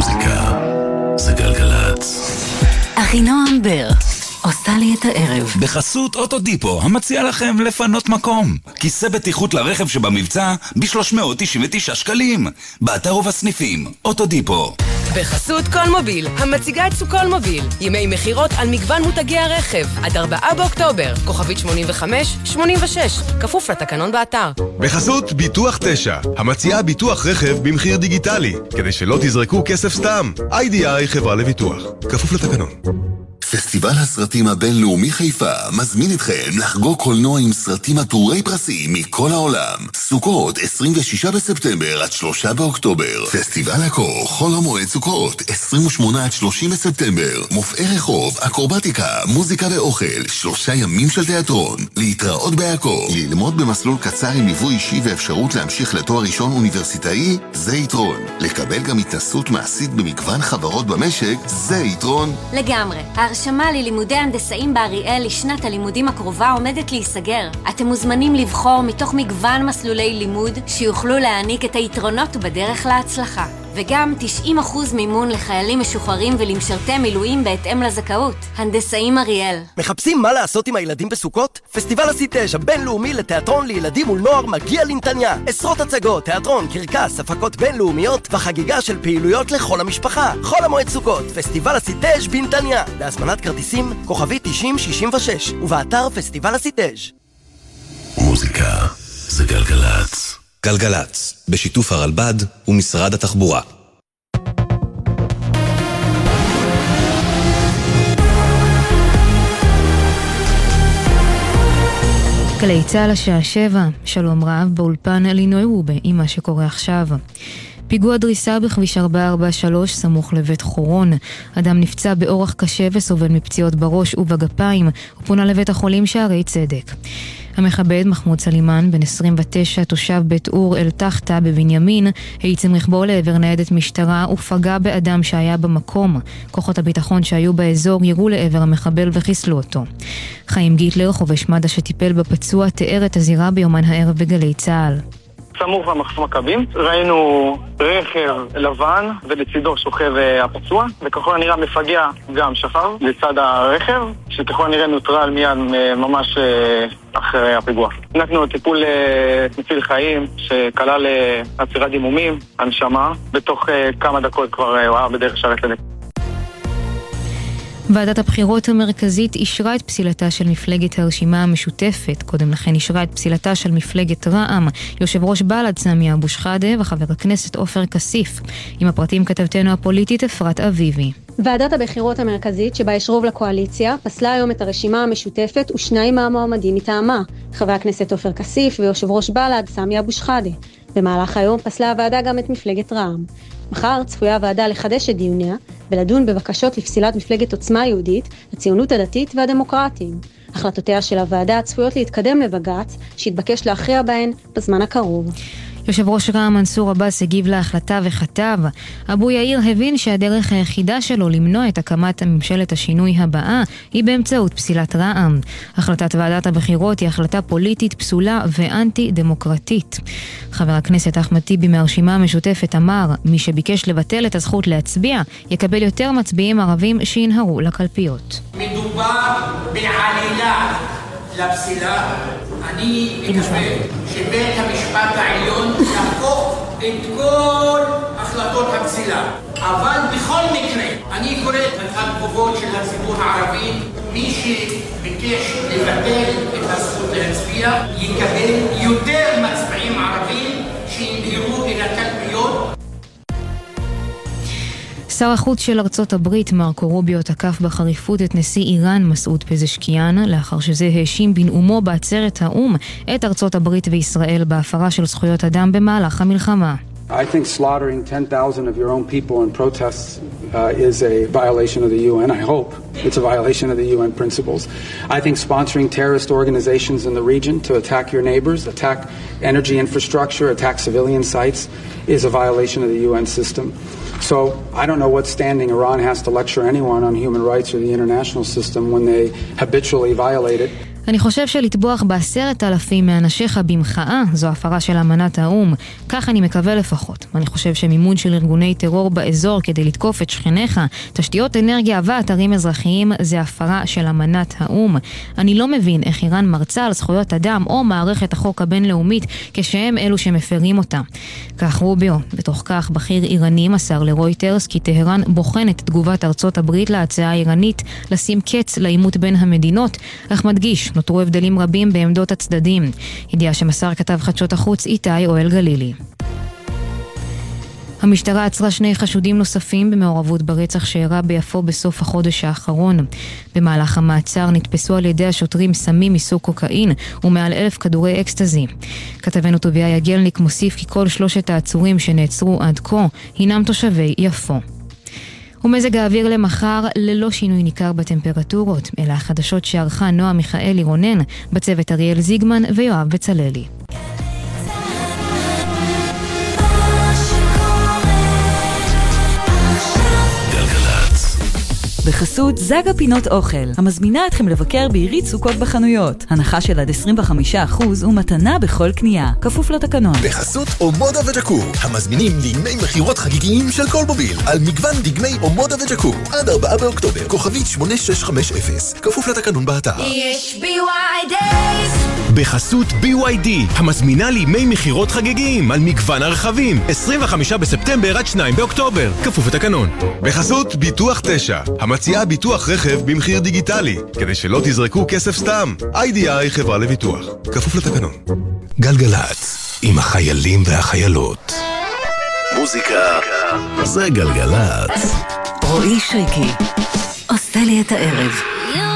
מוזיקה זה גלגלץ. אחינועם בר עושה לי את הערב. בחסות אוטודיפו, המציע לכם לפנות מקום. כיסא בטיחות לרכב שבמבצע ב-399 שקלים. באתר ובסניפים, אוטודיפו. בחסות קולמוביל, המציגה את סוקולמוביל. ימי מחירות על מגוון מותגי הרכב. עד 4 באוקטובר, כוכבית 85-86. כפוף לתקנון באתר. בחסות ביטוח 9, המציעה ביטוח רכב במחיר דיגיטלי. כדי שלא תזרקו כסף סתם. IDI חברה לביטוח. כפוף לתקנון. פסטיבל הסרטים הבינלאומי חיפה מזמין אתכם לחגוג קולנוע עם סרטים עטורי פרסים מכל העולם. סוכות 26 בספטמבר עד 3 באוקטובר. פסטיבל הקור חול המועד סוכות 28 עד 30 בספטמבר. מופעי רחוב, אקרובטיקה, מוזיקה ואוכל, 3 ימים של תיאטרון. להתראות בהקור. ללמוד במסלול קצר עם ליווי אישי ואפשרות להמשיך לתואר ראשון אוניברסיטאי, זה יתרון. לקבל גם התנסות מעשית במגוון חברות במשק, זה יתרון. לגמרי. ההרשמה ללימודי הנדסאים באריאל לשנת הלימודים הקרובה עומדת להיסגר. אתם מוזמנים לבחור מתוך מגוון מסלולי לימוד שיוכלו להעניק את היתרונות בדרך להצלחה. וגם 90% מימון לחיילים משוחררים ולמשרתי מילואים בהתאם לזכאות. הנדסאים אריאל. מחפשים מה לעשות עם הילדים בסוכות? פסטיבל הסיטאז' הבינלאומי לתיאטרון לילדים ולנוער מגיע לנתניה. עשרות הצגות, תיאטרון, קרקס, הפקות בינלאומיות וחגיגה של פעילויות לכל המשפחה. חול המועד סוכות, פסטיבל הסיטאז' בנתניה. להזמנת כרטיסים, כוכבית 9066 ובאתר פסטיבל הסיטאז'. מוזיקה זה גלגלץ. גלגלץ, בשיתוף הרלב"ד ומשרד התחבורה. גלי צה"ל השעה 7, שלום רב באולפן אלינוי רובה עם מה שקורה עכשיו. פיגוע דריסה בכביש 443 סמוך לבית חורון. אדם נפצע באורח קשה וסובל מפציעות בראש ובגפיים ופונה לבית החולים שערי צדק. המחבל מחמוד סלימן, בן 29, תושב בית אור אל תחתה בבנימין, העיצים רכבו לעבר ניידת משטרה ופגע באדם שהיה במקום. כוחות הביטחון שהיו באזור ירו לעבר המחבל וחיסלו אותו. חיים גיטלר, חובש מד"א שטיפל בפצוע, תיאר את הזירה ביומן הערב בגלי צה"ל. סמוך במחסום מכבים, ראינו רכב לבן ולצידו שוכב הפצוע, וככל הנראה מפגע גם שכב לצד הרכב, שככל הנראה נוטרל מיד ממש אחרי הפיגוע. נתנו טיפול מציל חיים שכלל עצירת דימומים, הנשמה, בתוך כמה דקות כבר הוא היה בדרך שערי צדק. ועדת הבחירות המרכזית אישרה את פסילתה של מפלגת הרשימה המשותפת. קודם לכן אישרה את פסילתה של מפלגת רע"מ, יושב ראש בל"ד סמי אבו שחאדה וחבר הכנסת עופר כסיף. עם הפרטים כתבתנו הפוליטית אפרת אביבי. ועדת הבחירות המרכזית שבה יש רוב לקואליציה פסלה היום את הרשימה המשותפת ושניים מהמועמדים מטעמה, חבר הכנסת עופר כסיף ויושב ראש בל"ד סמי אבו שחאדה. במהלך היום פסלה הוועדה גם את מפלגת רע"מ. מחר צפויה הוועדה לחדש את דיוניה ולדון בבקשות לפסילת מפלגת עוצמה יהודית, הציונות הדתית והדמוקרטים. החלטותיה של הוועדה צפויות להתקדם לבג"ץ, שהתבקש להכריע בהן בזמן הקרוב. יושב ראש רע"מ מנסור עבאס הגיב להחלטה וכתב: אבו יאיר הבין שהדרך היחידה שלו למנוע את הקמת ממשלת השינוי הבאה היא באמצעות פסילת רע"מ. החלטת ועדת הבחירות היא החלטה פוליטית פסולה ואנטי דמוקרטית. חבר הכנסת אחמד טיבי מהרשימה המשותפת אמר: מי שביקש לבטל את הזכות להצביע יקבל יותר מצביעים ערבים שינהרו לקלפיות. מדובר בעלילה לפסילה. אני מקווה שבית המשפט העליון יהפוך את כל החלטות הפסילה. אבל בכל מקרה, אני קורא את התגובות של הציבור הערבי. מי שביקש לבטל את הזכות להצביע יקבל יותר מצביעים ערבים שינהרו אל הקלפיות. שר החוץ של ארצות הברית מרקו רוביו תקף בחריפות את נשיא איראן מסעוד פזשקיאן, לאחר שזה האשים בנאומו בעצרת האו"ם את ארצות הברית וישראל בהפרה של זכויות אדם במהלך המלחמה. I think slaughtering 10,000 of your own people in protests is a violation of the UN. I hope it's a violation of the UN principles. I think sponsoring terrorist organizations in the region to attack your neighbors, attack energy infrastructure, attack civilian sites is a violation of the UN system. So I don't know what standing Iran has to lecture anyone on human rights or the international system when they habitually violate it. אני חושב שלטבוח ב10,000 מאנשיך במחאה זו הפרה של אמנת האום. כך אני מקווה לפחות. אני חושב שמימון של ארגוני טרור באזור כדי לתקוף את שכניך, תשתיות אנרגיה ואתרים אזרחיים זה הפרה של אמנת האום. אני לא מבין איך איראן מרצה על זכויות אדם או מערכת החוק הבינלאומית כשהם אלו שמפרים אותה. כך רוביו. בתוך כך בכיר איראני מסר לרויטרס כי טהרן בוחנת תגובת ארצות הברית להצעה האיראנית לשים קץ לעימות בין המדינות, אך מדגיש נותרו הבדלים רבים בעמדות הצדדים. ידיעה שמסר כתב חדשות החוץ איתי אוהל גלילי. המשטרה עצרה 2 חשודים נוספים במעורבות ברצח שאירע ביפו בסוף החודש האחרון. במהלך המעצר נתפסו על ידי השוטרים סמים מסוג קוקאין ומעל 1,000 כדורי אקסטזי. כתבנו טוביה יגלניק מוסיף כי כל 3 העצורים שנעצרו עד כה הינם תושבי יפו. ומזג האוויר למחר ללא שינוי ניכר בטמפרטורות, אלה החדשות שערכה נועה מיכאלי רונן, בצוות אריאל זיגמן ויואב בצללי. בחסות זגה פינות אוכל, המזמינה אתכם לבקר בעירית סוכות בחנויות. הנחה של עד 25% ומתנה בכל קנייה. כפוף לתקנון. בחסות אומודה וג'קור, המזמינים דגמי מחירות חגיגיים של כל מוביל, על מגוון דגמי אומודה וג'קור, עד 4 באוקטובר, כוכבית 8650. כפוף לתקנון באתר. יש BY Days! בחסות BYD, המזמינה לימי מחירות חגיגיים על מגוון הרכבים, 25 בספטמבר עד 2 באוקטובר, כפוף לתקנון. בחסות ביטוח 9, המציעה ביטוח רכב במחיר דיגיטלי, כדי שלא תזרקו כסף סתם. IDI חברה לביטוח, כפוף לתקנון. גלגלץ, עם החיילים והחיילות. מוזיקה זה גלגלץ. רועי שריקי עושה לי את הערב.